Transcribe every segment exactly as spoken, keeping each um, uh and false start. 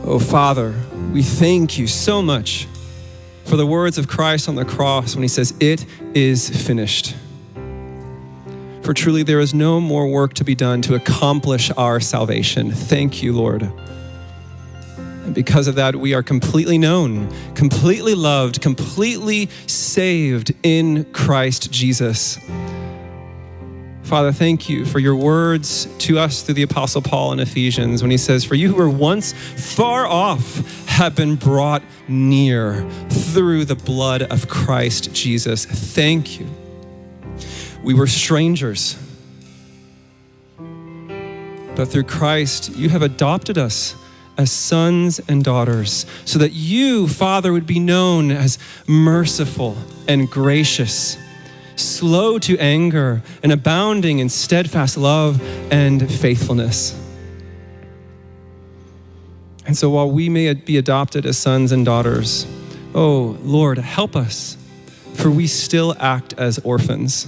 Oh, Father, we thank you so much for the words of Christ on the cross when he says, "It is finished." For truly there is no more work to be done to accomplish our salvation. Thank you, Lord. And because of that, we are completely known, completely loved, completely saved in Christ Jesus. Father, thank you for your words to us through the Apostle Paul in Ephesians when he says, "For you who were once far off have been brought near through the blood of Christ Jesus." Thank you. We were strangers, but through Christ, you have adopted us as sons and daughters so that you, Father, would be known as merciful and gracious, slow to anger and abounding in steadfast love and faithfulness. And so while we may be adopted as sons and daughters, oh Lord, help us, for we still act as orphans.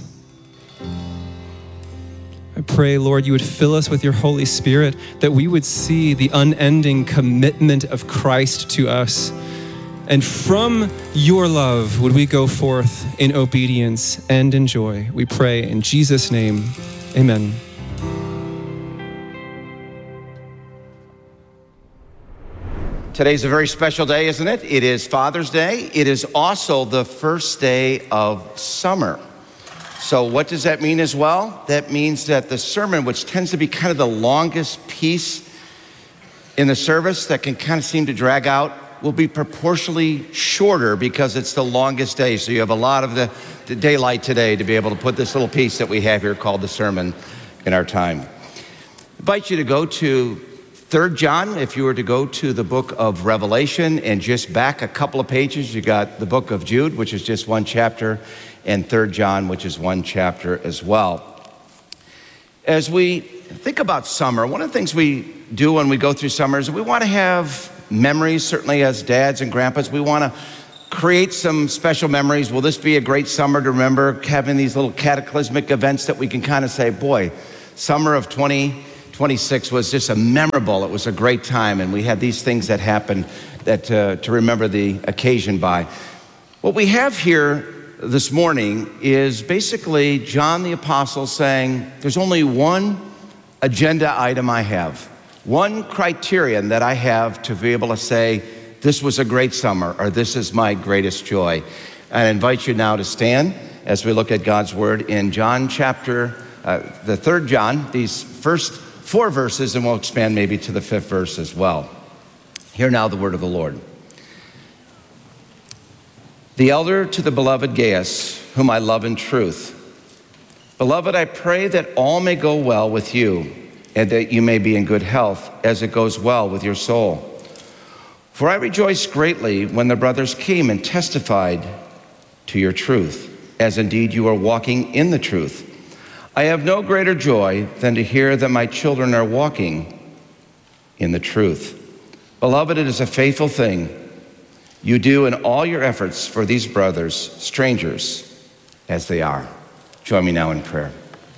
I pray, Lord, you would fill us with your Holy Spirit, that we would see the unending commitment of Christ to us. And from your love would we go forth in obedience and in joy. We pray in Jesus' name, amen. Today's a very special day, isn't it? It is Father's Day. It is also the first day of summer. So what does that mean as well? That means that the sermon, which tends to be kind of the longest piece in the service that can kind of seem to drag out, will be proportionally shorter because it's the longest day. So you have a lot of the, the daylight today to be able to put this little piece that we have here called the sermon in our time. I invite you to go to Third John. If you were to go to the book of Revelation and just back a couple of pages, you got the book of Jude, which is just one chapter, and Third John, which is one chapter as well. As we think about summer, one of the things we do when we go through summer is we want to have memories, certainly as dads and grandpas. We want to create some special memories. Will this be a great summer to remember, having these little cataclysmic events that we can kind of say, boy, summer of twenty twenty-six was just a memorable, it was a great time, and we had these things that happened that uh, to remember the occasion by. What we have here this morning is basically John the Apostle saying, there's only one agenda item I have, one criterion that I have to be able to say, this was a great summer, or this is my greatest joy. I invite you now to stand as we look at God's word in John chapter, uh, the third John, these first four verses, and we'll expand maybe to the fifth verse as well. Hear now the word of the Lord. The elder to the beloved Gaius, whom I love in truth. Beloved, I pray that all may go well with you, and that you may be in good health as it goes well with your soul. For I rejoiced greatly when the brothers came and testified to your truth, as indeed you are walking in the truth. I have no greater joy than to hear that my children are walking in the truth. Beloved, it is a faithful thing you do in all your efforts for these brothers, strangers as they are. Join me now in prayer.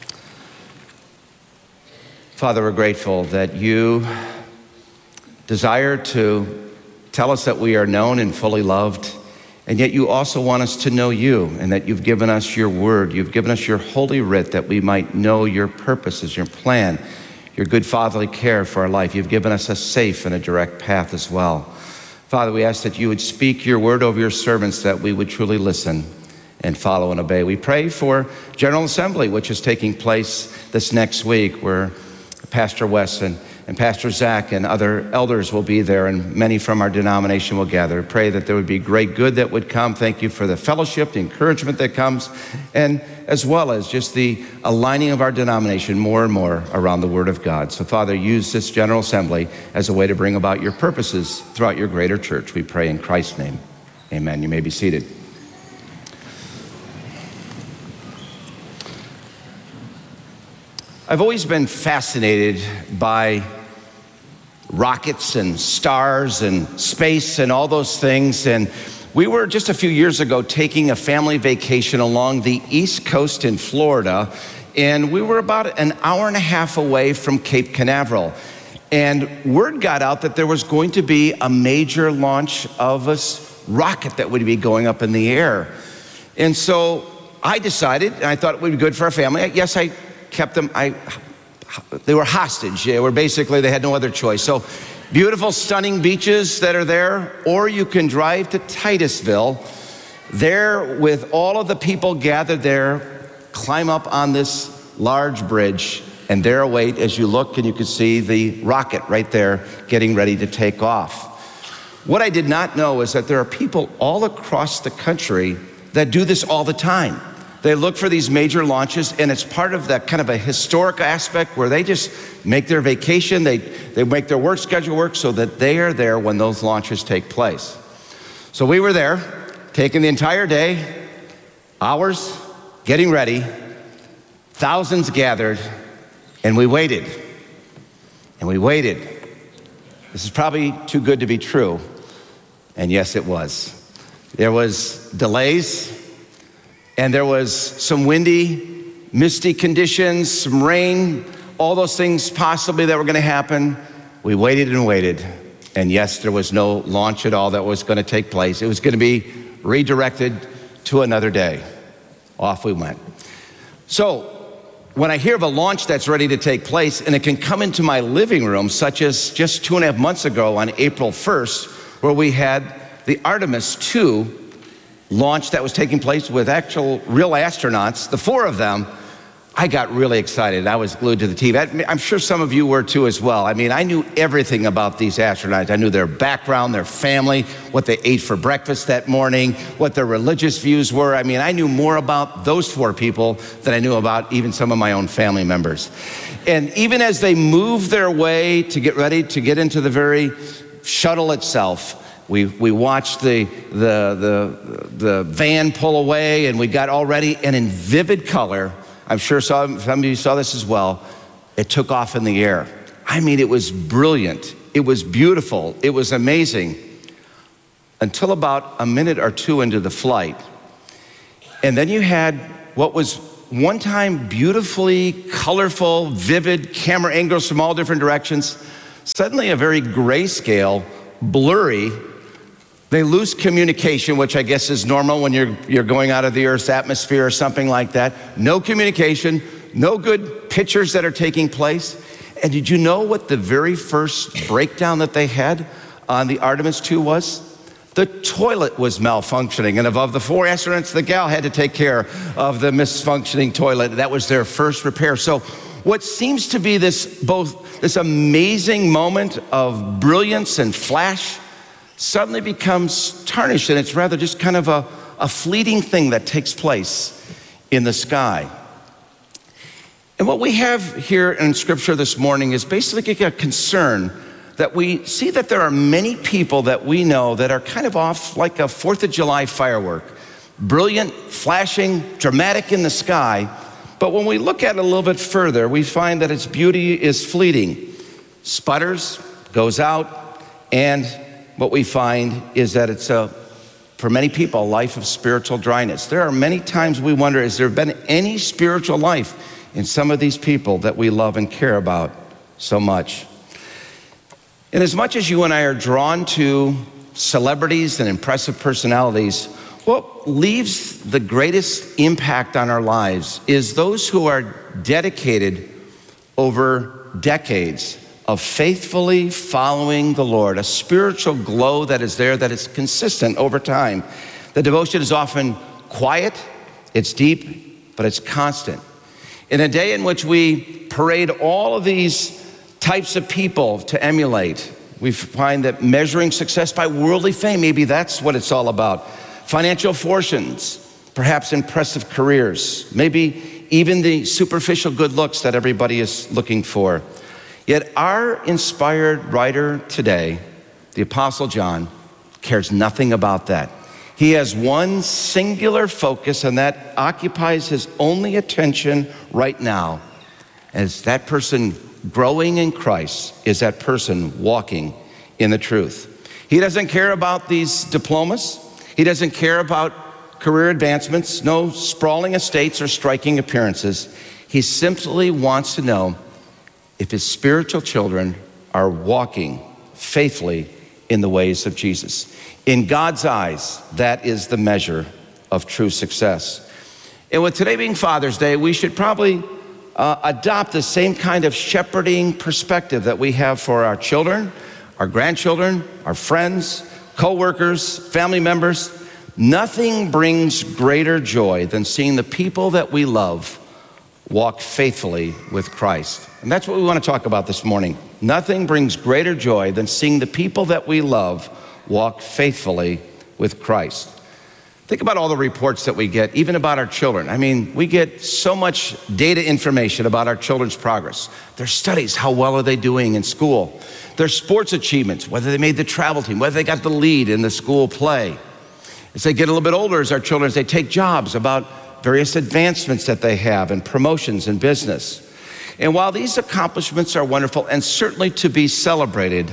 Father, we're grateful that you desire to tell us that we are known and fully loved, and yet you also want us to know you, and that you've given us your word. You've given us your holy writ that we might know your purposes, your plan, your good fatherly care for our life. You've given us a safe and a direct path as well. Father, we ask that you would speak your word over your servants, that we would truly listen and follow and obey. We pray for General Assembly, which is taking place this next week, where Pastor Wes and, and Pastor Zach and other elders will be there, and many from our denomination will gather. Pray that there would be great good that would come. Thank you for the fellowship, the encouragement that comes, and as well as just the aligning of our denomination more and more around the Word of God. So, Father, use this General Assembly as a way to bring about your purposes throughout your greater church. We pray in Christ's name. Amen. You may be seated. I've always been fascinated by rockets and stars and space and all those things. And we were just a few years ago taking a family vacation along the East Coast in Florida, and we were about an hour and a half away from Cape Canaveral. And word got out that there was going to be a major launch of a s- rocket that would be going up in the air. And so I decided, and I thought it would be good for our family. Yes, I kept them, I, they were hostage. They were basically, they had no other choice. So beautiful, stunning beaches that are there, or you can drive to Titusville. There, with all of the people gathered there, climb up on this large bridge, and there await as you look and you can see the rocket right there getting ready to take off. What I did not know is that there are people all across the country that do this all the time. They look for these major launches, and it's part of that kind of a historic aspect where they just make their vacation, they, they make their work schedule work so that they are there when those launches take place. So we were there, taking the entire day, hours, getting ready, thousands gathered, and we waited, and we waited. This is probably too good to be true, and yes, it was. There was delays, and there was some windy, misty conditions, some rain, all those things possibly that were gonna happen. We waited and waited, and yes, there was no launch at all that was gonna take place. It was gonna be redirected to another day. Off we went. So, when I hear of a launch that's ready to take place, and it can come into my living room, such as just two and a half months ago on April first, where we had the Artemis two launch that was taking place with actual real astronauts, the four of them, I got really excited. I was glued to the T V. I'm sure some of you were too as well. I mean, I knew everything about these astronauts. I knew their background, their family, what they ate for breakfast that morning, what their religious views were. I mean, I knew more about those four people than I knew about even some of my own family members. And even as they moved their way to get ready to get into the very shuttle itself, we we watched the the the the van pull away, and we got all ready, and in vivid color, I'm sure some, some of you saw this as well, it took off in the air. I mean, it was brilliant. It was beautiful. It was amazing. Until about a minute or two into the flight. And then you had what was one time beautifully colorful, vivid camera angles from all different directions. Suddenly a very grayscale, blurry, they lose communication, which I guess is normal when you're, you're going out of the Earth's atmosphere or something like that. No communication, no good pictures that are taking place. And did you know what the very first breakdown that they had on the Artemis two was? The toilet was malfunctioning, and of the four astronauts, the gal had to take care of the misfunctioning toilet. That was their first repair. So what seems to be this both this amazing moment of brilliance and flash suddenly becomes tarnished, and it's rather just kind of a, a fleeting thing that takes place in the sky. And what we have here in Scripture this morning is basically a concern that we see that there are many people that we know that are kind of off like a Fourth of July firework. Brilliant, flashing, dramatic in the sky, but when we look at it a little bit further, we find that its beauty is fleeting. Sputters, goes out, and what we find is that it's a, for many people, a life of spiritual dryness. There are many times we wonder, has there been any spiritual life in some of these people that we love and care about so much? And as much as you and I are drawn to celebrities and impressive personalities, what leaves the greatest impact on our lives is those who are dedicated over decades of faithfully following the Lord, a spiritual glow that is there, that is consistent over time. The devotion is often quiet, it's deep, but it's constant. In a day in which we parade all of these types of people to emulate, we find that measuring success by worldly fame, maybe that's what it's all about. Financial fortunes, perhaps impressive careers, maybe even the superficial good looks that everybody is looking for. Yet our inspired writer today, the Apostle John, cares nothing about that. He has one singular focus, and that occupies his only attention right now. As that person growing in Christ is that person walking in the truth. He doesn't care about these diplomas. He doesn't care about career advancements, no sprawling estates or striking appearances. He simply wants to know if his spiritual children are walking faithfully in the ways of Jesus. In God's eyes, that is the measure of true success. And with today being Father's Day, we should probably uh, adopt the same kind of shepherding perspective that we have for our children, our grandchildren, our friends, co-workers, family members. Nothing brings greater joy than seeing the people that we love walk faithfully with Christ. And that's what we want to talk about this morning. Nothing brings greater joy than seeing the people that we love walk faithfully with Christ. Think about all the reports that we get, even about our children. I mean, we get so much data information about our children's progress. Their studies, how well are they doing in school? Their sports achievements, whether they made the travel team, whether they got the lead in the school play. As they get a little bit older, as our children, as they take jobs, about various advancements that they have and promotions in business. And while these accomplishments are wonderful and certainly to be celebrated,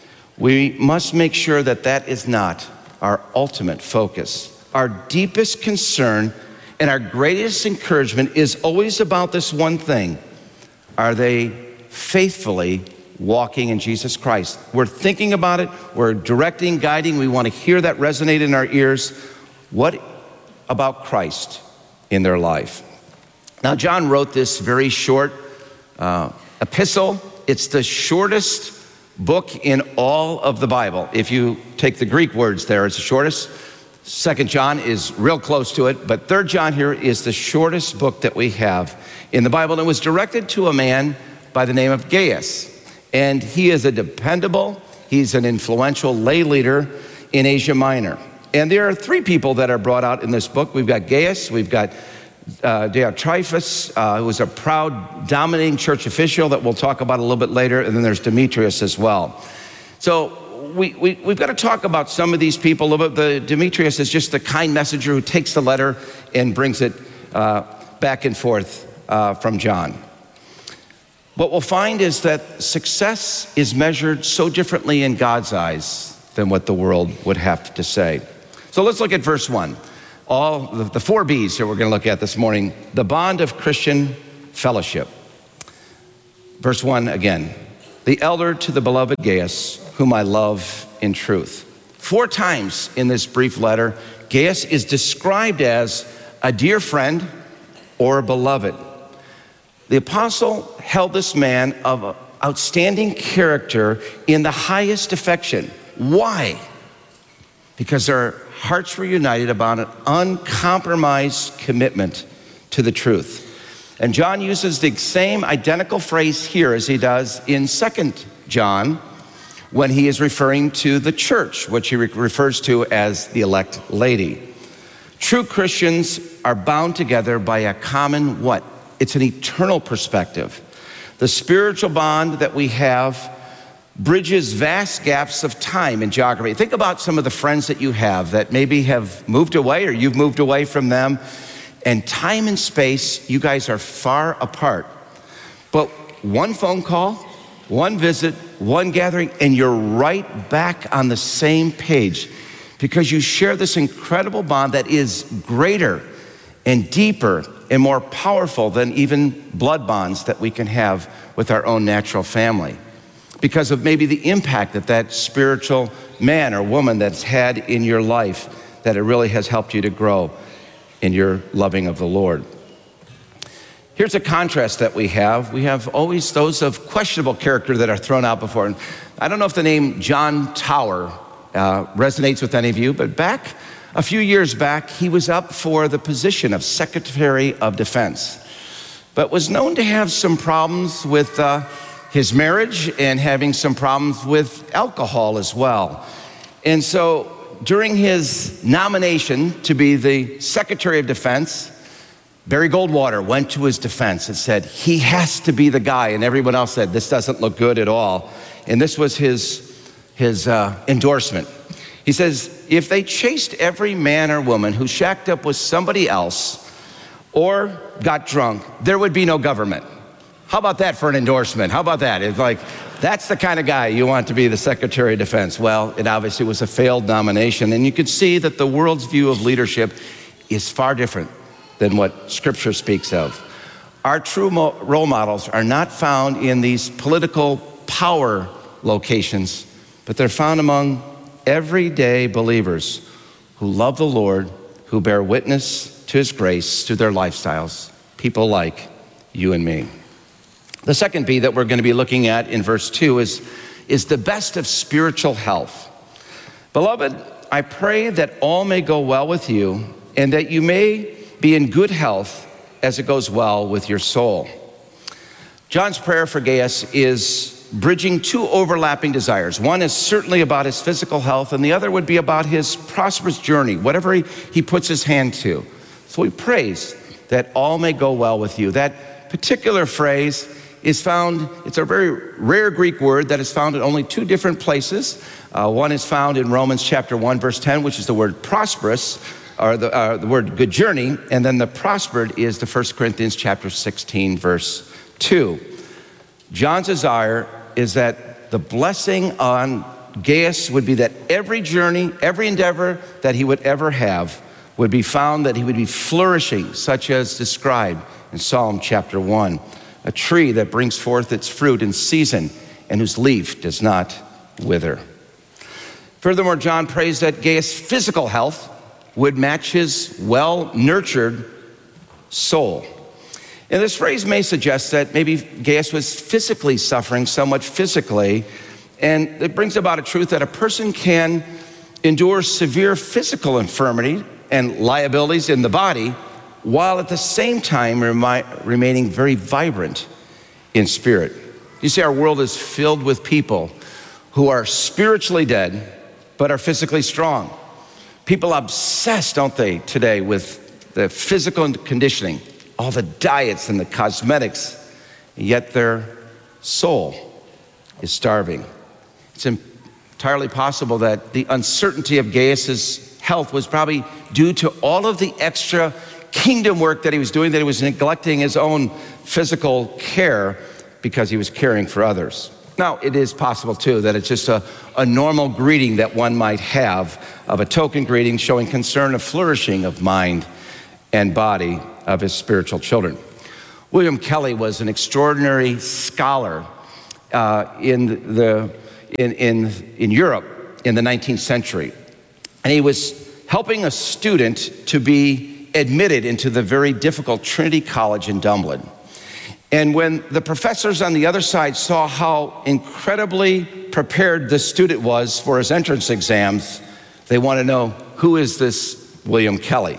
we must make sure that that is not our ultimate focus. Our deepest concern and our greatest encouragement is always about this one thing. Are they faithfully walking in Jesus Christ? We're thinking about it, we're directing, guiding, we want to hear that resonate in our ears. What about Christ in their life? Now, John wrote this very short uh, epistle. It's the shortest book in all of the Bible. If you take the Greek words there, it's the shortest. Second John is real close to it, but Third John here is the shortest book that we have in the Bible. And it was directed to a man by the name of Gaius. And he is a dependable, he's an influential lay leader in Asia Minor. And there are three people that are brought out in this book. We've got Gaius, we've got uh, Diotrephes, uh, who was a proud, dominating church official that we'll talk about a little bit later, and then there's Demetrius as well. So we, we, we've got to talk about some of these people a little bit. The Demetrius is just the kind messenger who takes the letter and brings it uh, back and forth uh, from John. What we'll find is that success is measured so differently in God's eyes than what the world would have to say. So let's look at verse one. All the, the four B's that we're going to look at this morning. The bond of Christian fellowship. Verse one again. The elder to the beloved Gaius, whom I love in truth. Four times in this brief letter, Gaius is described as a dear friend or a beloved. The apostle held this man of outstanding character in the highest affection. Why? Because their hearts were united about an uncompromised commitment to the truth. And John uses the same identical phrase here as he does in Second John when he is referring to the church, which he re- refers to as the elect lady. True Christians are bound together by a common what? It's an eternal perspective. The spiritual bond that we have bridges vast gaps of time and geography. Think about some of the friends that you have that maybe have moved away or you've moved away from them. And time and space, you guys are far apart. But one phone call, one visit, one gathering, and you're right back on the same page because you share this incredible bond that is greater and deeper and more powerful than even blood bonds that we can have with our own natural family because of maybe the impact that that spiritual man or woman that's had in your life, that it really has helped you to grow in your loving of the Lord. Here's a contrast that we have. We have always those of questionable character that are thrown out before. And I don't know if the name John Tower uh, resonates with any of you, but back a few years back, he was up for the position of Secretary of Defense, but was known to have some problems with uh, his marriage and having some problems with alcohol as well. And so during his nomination to be the Secretary of Defense, Barry Goldwater went to his defense and said, he has to be the guy. And everyone else said, this doesn't look good at all. And this was his, his uh, endorsement. He says, if they chased every man or woman who shacked up with somebody else or got drunk, there would be no government. How about that for an endorsement? How about that? It's like, that's the kind of guy you want to be the Secretary of Defense. Well, it obviously was a failed nomination. And you could see that the world's view of leadership is far different than what Scripture speaks of. Our true mo- role models are not found in these political power locations, but they're found among everyday believers who love the Lord, who bear witness to his grace through their lifestyles, people like you and me. The second B that we're going to be looking at in verse two is, is the best of spiritual health. Beloved, I pray that all may go well with you and that you may be in good health as it goes well with your soul. John's prayer for Gaius is bridging two overlapping desires. One is certainly about his physical health, and the other would be about his prosperous journey, whatever he, he puts his hand to. So he prays that all may go well with you. That particular phrase is found, it's a very rare Greek word that is found in only two different places. Uh, one is found in Romans chapter one, verse ten, which is the word prosperous, or the, uh, the word good journey, and then the prospered is the First Corinthians chapter sixteen, verse two. John's desire is that the blessing on Gaius would be that every journey, every endeavor that he would ever have would be found, that he would be flourishing, such as described in Psalm chapter one, a tree that brings forth its fruit in season and whose leaf does not wither. Furthermore, John prays that Gaius' physical health would match his well-nurtured soul. And this phrase may suggest that maybe Gaius was physically suffering somewhat physically, and it brings about a truth that a person can endure severe physical infirmity and liabilities in the body, while at the same time remi- remaining very vibrant in spirit. You see, our world is filled with people who are spiritually dead, but are physically strong. People obsessed, don't they, today with the physical conditioning, all the diets and the cosmetics, yet their soul is starving. It's entirely possible that the uncertainty of Gaius' health was probably due to all of the extra kingdom work that he was doing, that he was neglecting his own physical care because he was caring for others. Now, it is possible, too, that it's just a, a normal greeting that one might have, of a token greeting showing concern of flourishing of mind and body of his spiritual children. William Kelly was an extraordinary scholar uh, in, the, in, in, in Europe in the nineteenth century. And he was helping a student to be admitted into the very difficult Trinity College in Dublin. And when the professors on the other side saw how incredibly prepared the student was for his entrance exams, they wanted to know, who is this William Kelly?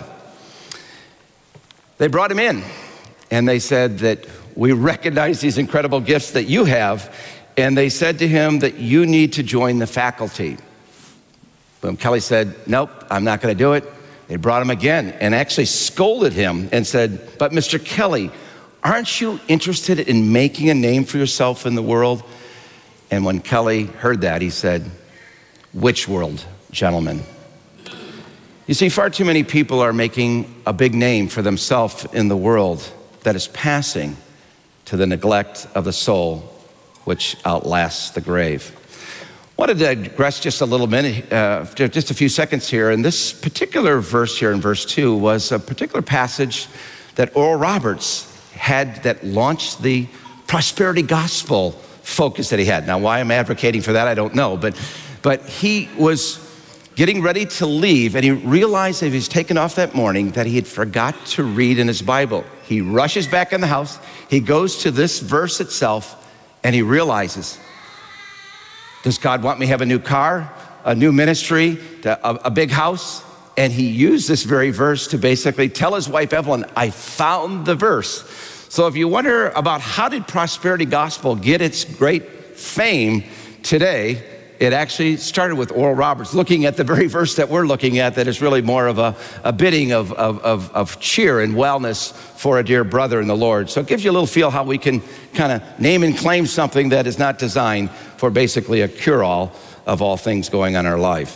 They brought him in, and they said that we recognize these incredible gifts that you have, and they said to him that you need to join the faculty. William Kelly said, nope, I'm not going to do it. They brought him again and actually scolded him and said, but Mister Kelly, aren't you interested in making a name for yourself in the world? And when Kelly heard that, he said, which world, gentlemen? You see, far too many people are making a big name for themselves in the world that is passing to the neglect of the soul, which outlasts the grave. I want to digress just a little minute, uh, just a few seconds here. And this particular verse here in verse two was a particular passage that Oral Roberts had that launched the prosperity gospel focus that he had. Now, why I'm advocating for that, I don't know. But, but he was getting ready to leave, and he realized as he was taken off that morning that he had forgot to read in his Bible. He rushes back in the house. He goes to this verse itself, and he realizes, does God want me to have a new car, a new ministry, a, a big house? And he used this very verse to basically tell his wife, Evelyn, I found the verse. So if you wonder about how did prosperity gospel get its great fame today, it actually started with Oral Roberts looking at the very verse that we're looking at, that is really more of a, a bidding of, of, of, of cheer and wellness for a dear brother in the Lord. So it gives you a little feel how we can kind of name and claim something that is not designed for basically a cure-all of all things going on in our life.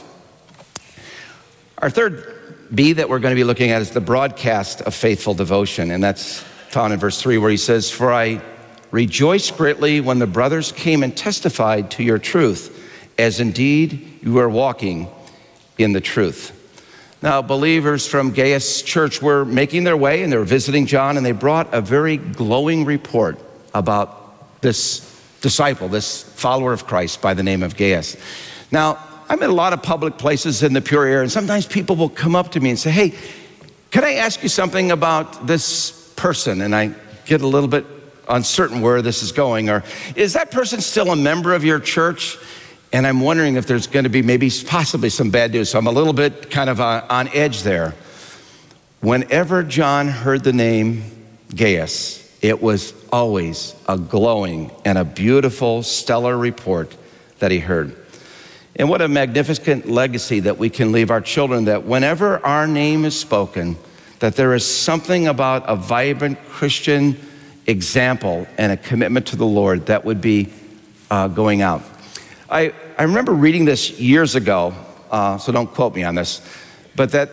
Our third B that we're going to be looking at is the broadcast of faithful devotion, and that's found in verse three, where he says, for I rejoiced greatly when the brothers came and testified to your truth, as indeed you are walking in the truth. Now, believers from Gaius Church were making their way, and they were visiting John, and they brought a very glowing report about this disciple, this follower of Christ by the name of Gaius. Now, I'm in a lot of public places in the Pure Air, and sometimes people will come up to me and say, hey, can I ask you something about this person? And I get a little bit uncertain where this is going. Or, is that person still a member of your church? And I'm wondering if there's going to be maybe possibly some bad news. So I'm a little bit kind of uh, on edge there. Whenever John heard the name Gaius, it was always a glowing and a beautiful, stellar report that he heard. And what a magnificent legacy that we can leave our children, that whenever our name is spoken, that there is something about a vibrant Christian example and a commitment to the Lord that would be uh, going out. I, I remember reading this years ago, uh, so don't quote me on this, but that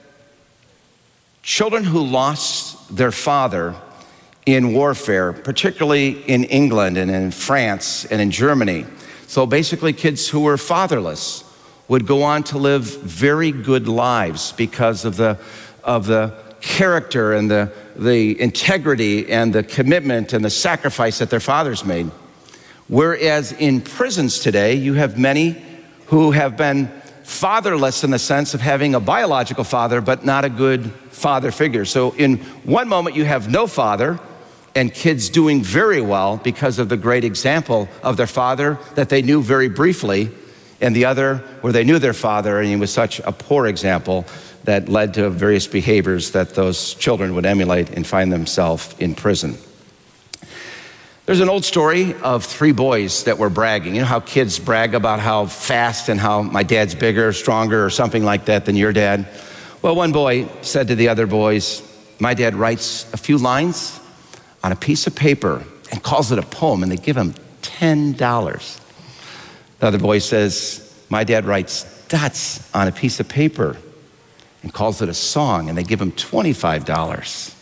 children who lost their father in warfare, particularly in England and in France and in Germany, so basically kids who were fatherless would go on to live very good lives because of the, of the character and the, the integrity and the commitment and the sacrifice that their fathers made. Whereas in prisons today, you have many who have been fatherless in the sense of having a biological father, but not a good father figure. So in one moment you have no father, and kids doing very well because of the great example of their father that they knew very briefly, and the other where they knew their father and he was such a poor example that led to various behaviors that those children would emulate and find themselves in prison. There's an old story of three boys that were bragging. You know how kids brag about how fast and how my dad's bigger, stronger, or something like that than your dad? Well, one boy said to the other boys, my dad writes a few lines on a piece of paper and calls it a poem, and they give him ten dollars. The other boy says, my dad writes dots on a piece of paper and calls it a song, and they give him twenty-five dollars.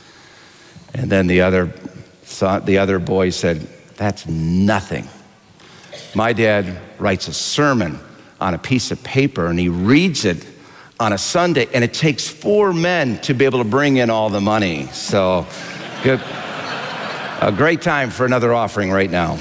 And then the other, the other boy said, that's nothing. My dad writes a sermon on a piece of paper, and he reads it on a Sunday, and it takes four men to be able to bring in all the money. So, good. A great time for another offering right now.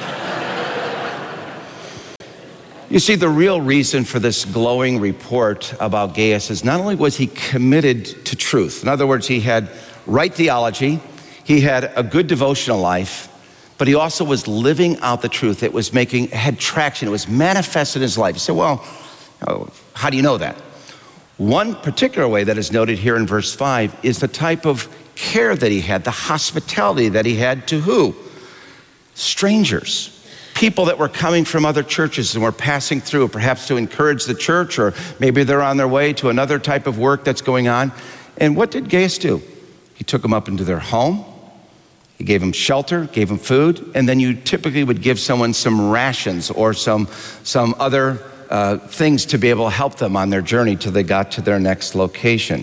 You see, the real reason for this glowing report about Gaius is not only was he committed to truth, in other words, he had right theology, he had a good devotional life, but he also was living out the truth. It was making, it had traction, it was manifested in his life. You say, well, how do you know that? One particular way that is noted here in verse five is the type of care that he had, the hospitality that he had to who? Strangers. People that were coming from other churches and were passing through, perhaps to encourage the church, or maybe they're on their way to another type of work that's going on. And what did Gaius do? He took them up into their home. He gave them shelter, gave them food, and then you typically would give someone some rations or some, some other uh, things to be able to help them on their journey till they got to their next location.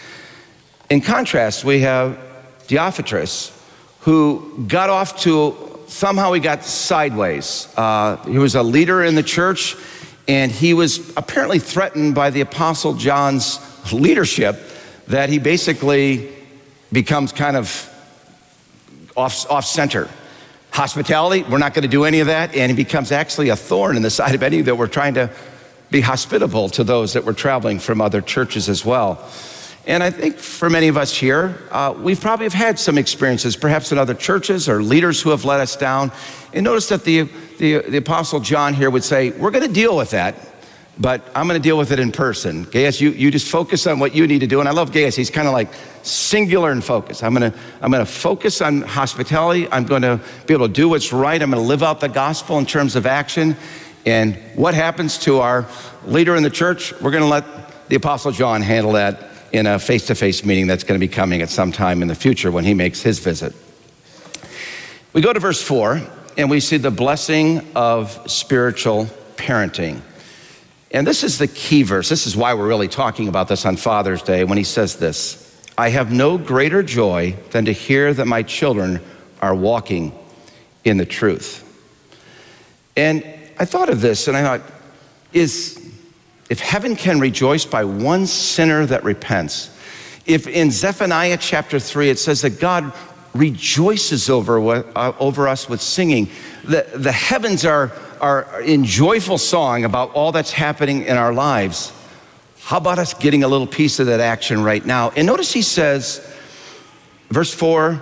In contrast, we have Diophilus, who got off to, somehow he got sideways. Uh, he was a leader in the church, and he was apparently threatened by the Apostle John's leadership, that he basically becomes kind of off, off center. Hospitality, we're not going to do any of that, and he becomes actually a thorn in the side of any that were trying to be hospitable to those that were traveling from other churches as well. And I think for many of us here, uh, we've probably have had some experiences, perhaps in other churches or leaders who have let us down. And notice that the, the, the Apostle John here would say, we're going to deal with that, but I'm going to deal with it in person. Gaius, you, you just focus on what you need to do. And I love Gaius. He's kind of like singular in focus. I'm going to I'm going to focus on hospitality. I'm going to be able to do what's right. I'm going to live out the gospel in terms of action. And what happens to our leader in the church, we're going to let the Apostle John handle that in a face-to-face meeting that's going to be coming at some time in the future when he makes his visit. We go to verse four, and we see the blessing of spiritual parenting. And this is the key verse. This is why we're really talking about this on Father's Day, when he says this, I have no greater joy than to hear that my children are walking in the truth. And I thought of this, and I thought, is if heaven can rejoice by one sinner that repents, if in Zephaniah chapter three it says that God rejoices over, what, uh, over us with singing. The, the heavens are, are in joyful song about all that's happening in our lives. How about us getting a little piece of that action right now? And notice he says, verse four,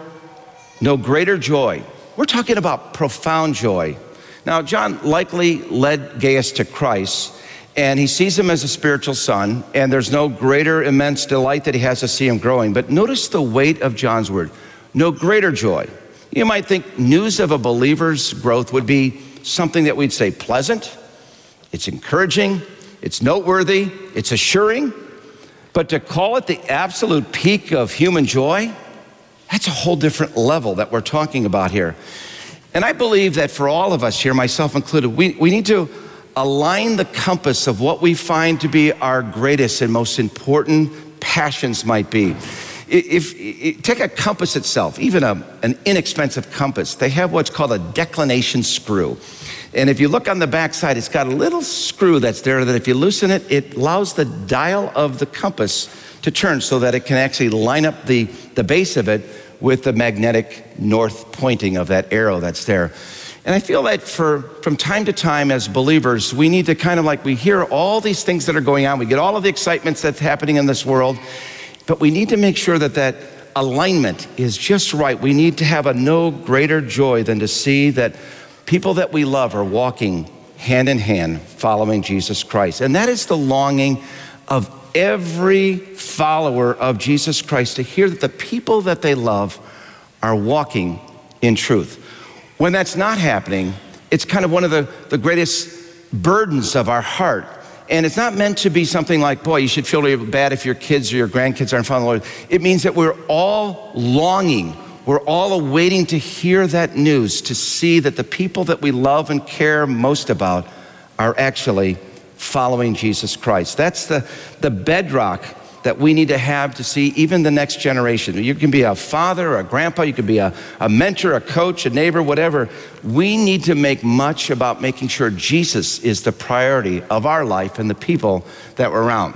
no greater joy. We're talking about profound joy. Now, John likely led Gaius to Christ, and he sees him as a spiritual son, and there's no greater immense delight that he has to see him growing. But notice the weight of John's word, no greater joy. You might think news of a believer's growth would be something that we'd say pleasant, it's encouraging, it's noteworthy, it's assuring, but to call it the absolute peak of human joy, that's a whole different level that we're talking about here. And I believe that for all of us here, myself included, we, we need to align the compass of what we find to be our greatest and most important passions might be. If, if take a compass itself, even a, an inexpensive compass, they have what's called a declination screw. And if you look on the back side, it's got a little screw that's there that if you loosen it, it allows the dial of the compass to turn so that it can actually line up the, the base of it with the magnetic north pointing of that arrow that's there. And I feel that for from time to time as believers, we need to kind of like, we hear all these things that are going on, we get all of the excitements that's happening in this world, but we need to make sure that that alignment is just right. We need to have a no greater joy than to see that people that we love are walking hand in hand, following Jesus Christ. And that is the longing of every follower of Jesus Christ, to hear that the people that they love are walking in truth. When that's not happening, it's kind of one of the, the greatest burdens of our heart. And it's not meant to be something like, boy, you should feel really bad if your kids or your grandkids aren't following the Lord. It means that we're all longing, we're all awaiting to hear that news, to see that the people that we love and care most about are actually following Jesus Christ. That's the, the bedrock that we need to have to see even the next generation. You can be a father or a grandpa, you could be a, a mentor, a coach, a neighbor, whatever. We need to make much about making sure Jesus is the priority of our life and the people that we're around.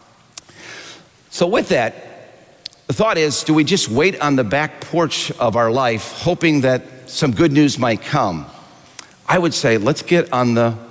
So with that, the thought is, do we just wait on the back porch of our life hoping that some good news might come? I would say, let's get on the